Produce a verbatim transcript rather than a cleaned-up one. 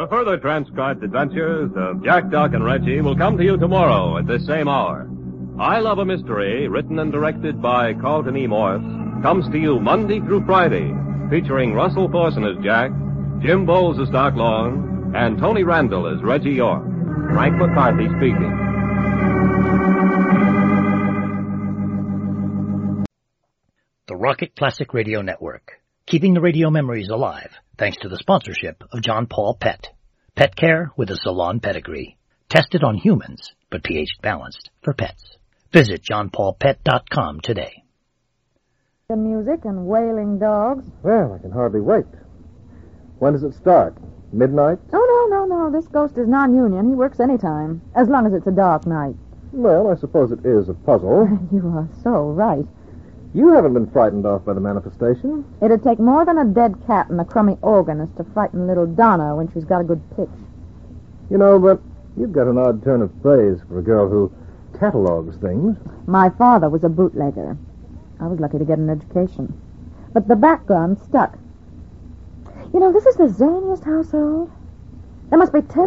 The further transcribed adventures of Jack, Doc, and Reggie will come to you tomorrow at this same hour. I Love a Mystery, written and directed by Carlton E. Morse, comes to you Monday through Friday, featuring Russell Thorson as Jack, Jim Bowles as Doc Long, and Tony Randall as Reggie York. Frank McCarthy speaking. The Rocket Classic Radio Network, keeping the radio memories alive thanks to the sponsorship of John Paul Pet. Pet care with a salon pedigree. Tested on humans, but pH balanced for pets. Visit john paul pet dot com today. The music and wailing dogs. Well, I can hardly wait. When does it start? Midnight? Oh, no, no, no. This ghost is non-union. He works any time, as long as it's a dark night. Well, I suppose it is a puzzle. You are so right. You haven't been frightened off by the manifestation. It'd take more than a dead cat and a crummy organist to frighten little Donna when she's got a good pitch. You know, but you've got an odd turn of phrase for a girl who catalogs things. My father was a bootlegger. I was lucky to get an education. But the background stuck. You know, this is the zaniest household. There must be ten